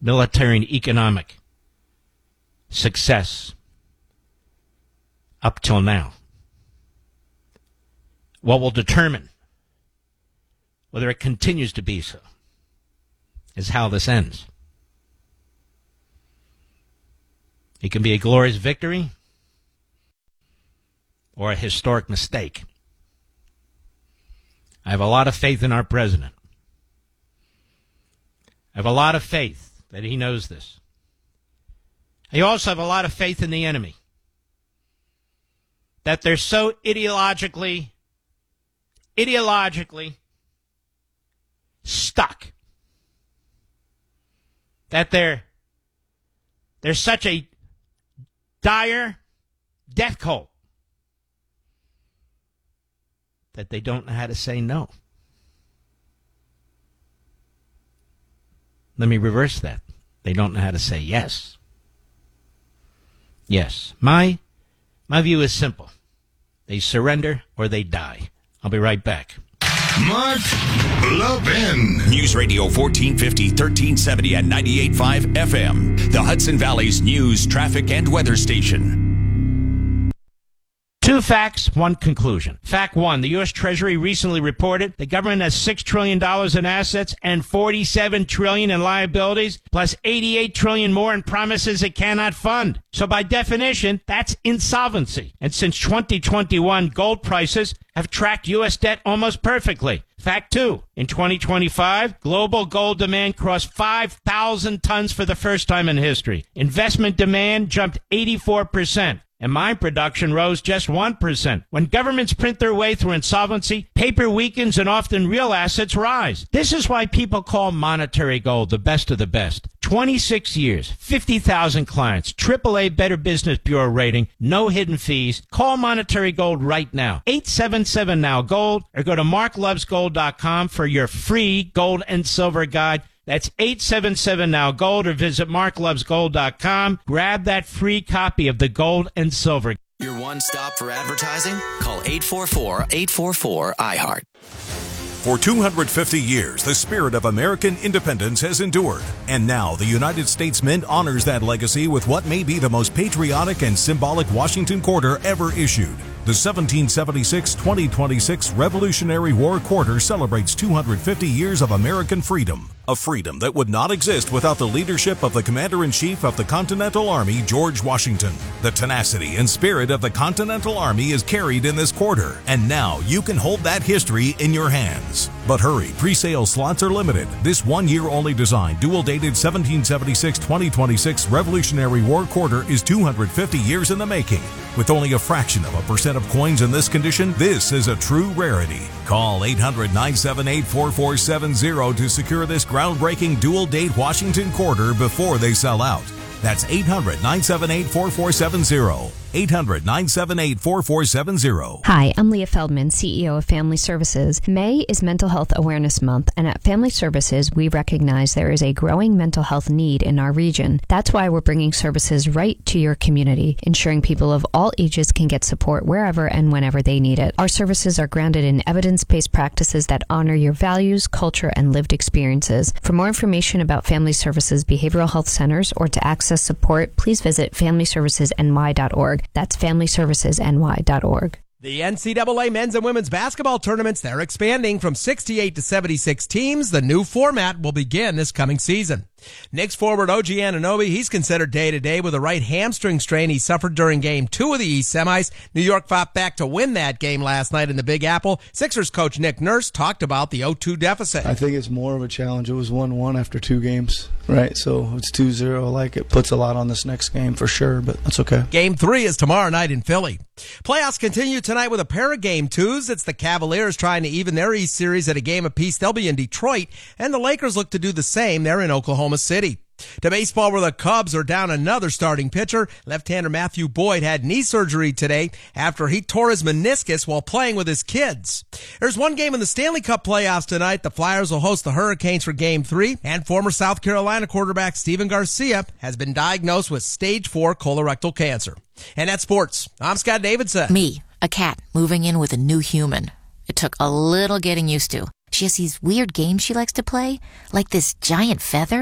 military and economic success up till now. What will determine whether it continues to be so is how this ends. It can be a glorious victory or a historic mistake. I have a lot of faith in our president. I have a lot of faith that he knows this. I also have a lot of faith in the enemy, that they're so ideologically stuck, that they're such a dire death cult that they don't know how to say no. Let me reverse that. They don't know how to say yes. Yes. My view is simple. They surrender or they die. I'll be right back. Mark Levin. News Radio 1450, 1370 and 98.5 FM. The Hudson Valley's news, traffic, and weather station. Two facts, one conclusion. Fact one, the U.S. Treasury recently reported the government has $6 trillion in assets and $47 trillion in liabilities, plus $88 trillion more in promises it cannot fund. So by definition, that's insolvency. And since 2021, gold prices have tracked U.S. debt almost perfectly. Fact two, in 2025, global gold demand crossed 5,000 tons for the first time in history. Investment demand jumped 84%. And mine production rose just 1%. When governments print their way through insolvency, paper weakens and often real assets rise. This is why people call Monetary Gold the best of the best. 26 years, 50,000 clients, AAA Better Business Bureau rating, no hidden fees. Call Monetary Gold right now. 877-NOW-GOLD or go to marklovesgold.com for your free gold and silver guide. That's 877-NOW-GOLD or visit marklovesgold.com. Grab that free copy of the Gold and Silver. Your one stop for advertising? Call 844-844-IHEART. For 250 years, the spirit of American independence has endured. And now the United States Mint honors that legacy with what may be the most patriotic and symbolic Washington Quarter ever issued. The 1776-2026 Revolutionary War Quarter celebrates 250 years of American freedom. A freedom that would not exist without the leadership of the Commander-in-Chief of the Continental Army, George Washington. The tenacity and spirit of the Continental Army is carried in this quarter, and now you can hold that history in your hands. But hurry, pre-sale slots are limited. This one-year-only design, dual-dated 1776-2026 Revolutionary War Quarter is 250 years in the making. With only a fraction of a percent of coins in this condition, this is a true rarity. Call 800-978-4470 to secure this groundbreaking dual-date Washington Quarter before they sell out. That's 800-978-4470. 800-978-4470. Hi, I'm Leah Feldman, CEO of Family Services. May is Mental Health Awareness Month, and at Family Services, we recognize there is a growing mental health need in our region. That's why we're bringing services right to your community, ensuring people of all ages can get support wherever and whenever they need it. Our services are grounded in evidence-based practices that honor your values, culture, and lived experiences. For more information about Family Services Behavioral Health Centers or to access support, please visit FamilyServicesNY.org. That's FamilyServicesNY.org. The NCAA men's and women's basketball tournaments, they're expanding from 68 to 76 teams. The new format will begin this coming season. Knicks forward OG Anunoby, he's considered day-to-day with a right hamstring strain he suffered during Game 2 of the East Semis. New York fought back to win that game last night in the Big Apple. Sixers coach Nick Nurse talked about the 0-2 deficit. I think it's more of a challenge. It was 1-1 after 2 games, right? So it's 2-0. Like, it puts a lot on this next game for sure, but that's okay. Game 3 is tomorrow night in Philly. Playoffs continue tonight with a pair of Game 2s. It's the Cavaliers trying to even their East series at a game apiece. They'll be in Detroit, and the Lakers look to do the same. They're in Oklahoma City. To baseball, where the Cubs are down another starting pitcher. Left-hander Matthew Boyd had knee surgery today after he tore his meniscus while playing with his kids. There's one game in the Stanley Cup playoffs tonight. The Flyers will host the Hurricanes for Game 3, and former South Carolina quarterback Steven Garcia has been diagnosed with stage 4 colorectal cancer. And that's sports. I'm Scott Davidson. Me, a cat, moving in with a new human. It took a little getting used to. She has these weird games she likes to play, like this giant feather.